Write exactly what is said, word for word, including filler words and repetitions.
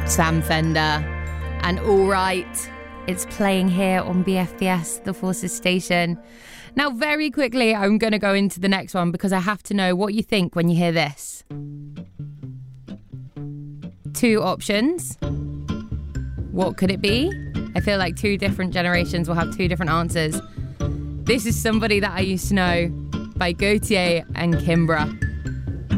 Sam Fender. And All Right, it's playing here on B F B S, The Forces Station. Now, very quickly, I'm going to go into the next one because I have to know what you think when you hear this. Two options. What could it be? I feel like two different generations will have two different answers. This is Somebody That I Used to Know by Gautier and Kimbra.